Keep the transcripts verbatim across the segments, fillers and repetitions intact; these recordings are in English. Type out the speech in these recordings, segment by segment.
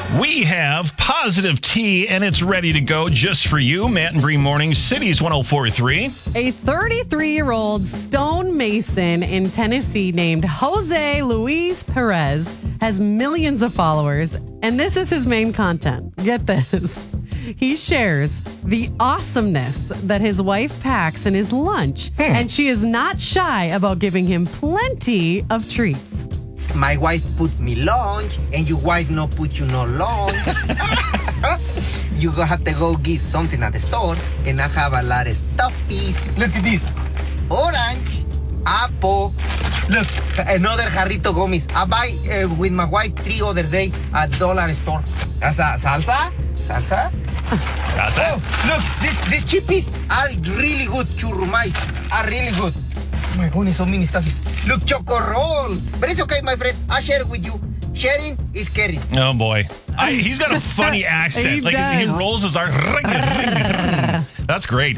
We have Positive Tea, and it's ready to go just for you. Matt and Bree Mornings, Cities one oh four point three. A thirty-three-year-old stonemason in Tennessee named Jose Luis Perez has millions of followers, and this is his main content. Get this. He shares the awesomeness that his wife packs in his lunch, hmm. and she is not shy about giving him plenty of treats. My wife put me lunch, and your wife no put you no lunch. You go have to go get something at the store, and I have a lot of stuffy. Look at this. Orange, apple. Look, another jarrito gummies. I buy uh, with my wife three other day at dollar store. That's a salsa? Salsa? That's oh, look, this, these chippies are really good. Churrumais are really good. Oh my goodness, so many stuffies. Look, choco roll. But it's okay, my friend. I'll share it with you. Sharing is caring. Oh, boy. I, he's got a funny accent. He like does. He rolls his R. That's great.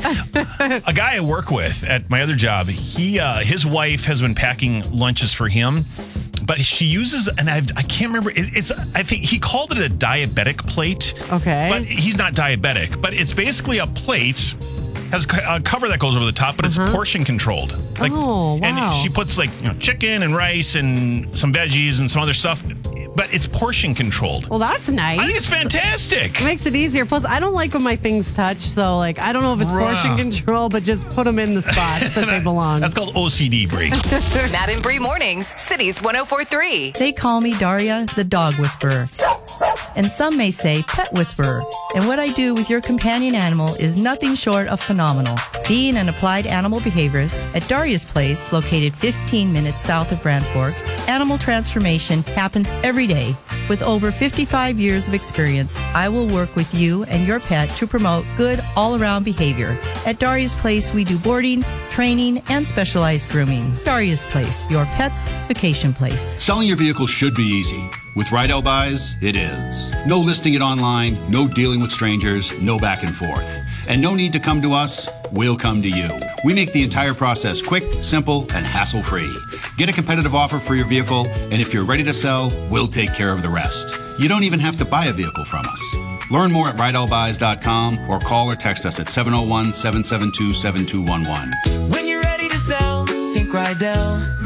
A guy I work with at my other job, he uh, his wife has been packing lunches for him. But she uses, and I've, I can't remember, it, it's, I think he called it a diabetic plate. Okay. But he's not diabetic. But it's basically a plate, has a cover that goes over the top, but it's uh-huh. portion controlled. Like, oh, wow. And she puts like, you know, chicken and rice and some veggies and some other stuff. But it's portion controlled. Well, that's nice. I think it's fantastic. It makes it easier. Plus, I don't like when my things touch. So, like, I don't know if it's Bruh. portion control, but just put them in the spots that they belong. That's called O C D, Bree. Matt and Bree Mornings, Cities one oh four point three. They call me Daria, the dog whisperer. And some may say pet whisperer. And what I do with your companion animal is nothing short of phenomenal. Being an applied animal behaviorist at Daria's Place, located fifteen minutes south of Grand Forks, animal transformation happens every day. With over fifty-five years of experience, I will work with you and your pet to promote good all-around behavior. At Daria's Place, we do boarding, training, and specialized grooming. Daria's Place, your pet's vacation place. Selling your vehicle should be easy. With Rydell Buys, it is. No listing it online, no dealing with strangers, no back and forth. And no need to come to us, we'll come to you. We make the entire process quick, simple, and hassle-free. Get a competitive offer for your vehicle, and if you're ready to sell, we'll take care of the rest. You don't even have to buy a vehicle from us. Learn more at rydell buys dot com or call or text us at seven oh one, seven seven two, seven two one one. When you're ready to sell, think Rydell.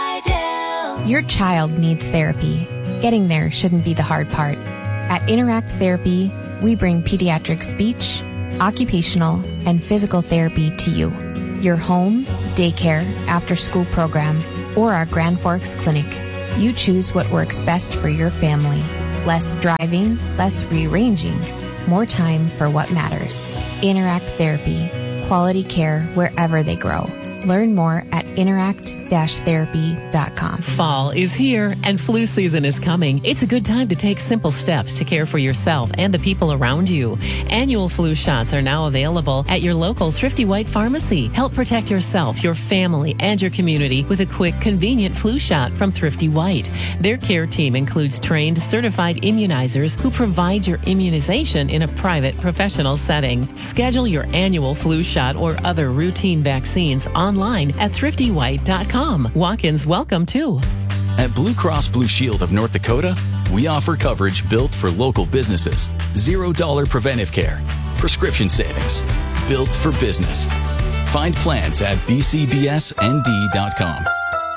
Rydell. Your child needs therapy. Getting there shouldn't be the hard part. At Interact Therapy, we bring pediatric speech, occupational, and physical therapy to you. Your home, daycare, after-school program, or our Grand Forks clinic. You choose what works best for your family. Less driving, less rearranging, more time for what matters. Interact Therapy, quality care wherever they grow. Learn more at interact dash therapy dot com. Fall is here and flu season is coming. It's a good time to take simple steps to care for yourself and the people around you. Annual flu shots are now available at your local Thrifty White pharmacy. Help protect yourself, your family, and your community with a quick, convenient flu shot from Thrifty White. Their care team includes trained, certified immunizers who provide your immunization in a private, professional setting. Schedule your annual flu shot or other routine vaccines online at thrifty white dot com. Walk-ins welcome too. At Blue Cross Blue Shield of North Dakota, we offer coverage built for local businesses. Zero dollar preventive care, prescription savings, built for business. Find plans at b c b s n d dot com.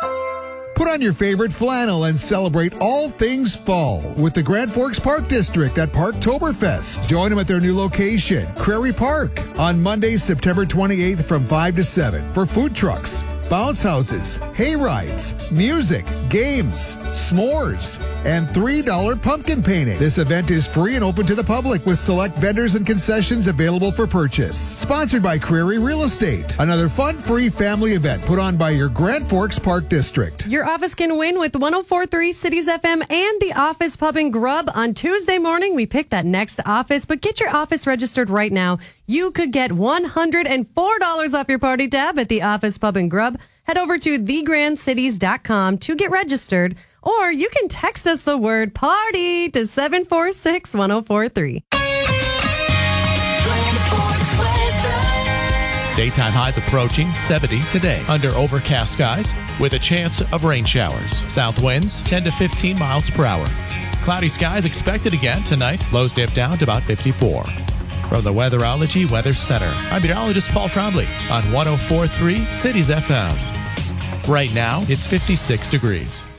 Put on your favorite flannel and celebrate all things fall with the Grand Forks Park District at Parktoberfest. Join them at their new location, Prairie Park, on Monday, September twenty-eighth from five to seven for food trucks, bounce houses, hay rides, music, games, s'mores, and three dollar pumpkin painting. This event is free and open to the public with select vendors and concessions available for purchase. Sponsored by Prairie Real Estate. Another fun, free family event put on by your Grand Forks Park District. Your office can win with one oh four point three Cities F M and the Office Pub and Grub. On Tuesday morning, we pick that next office, but get your office registered right now. You could get one hundred four dollars off your party tab at the Office Pub and Grub. Head over to the grand cities dot com to get registered, or you can text us the word party to seven four six, one oh four three. Daytime highs approaching seventy today under overcast skies with a chance of rain showers. South winds ten to fifteen miles per hour. Cloudy skies expected again tonight. Lows dip down to about fifty-four. From the Weatherology Weather Center, I'm meteorologist Paul Trombley on one oh four point three Cities F M. Right now, it's fifty-six degrees.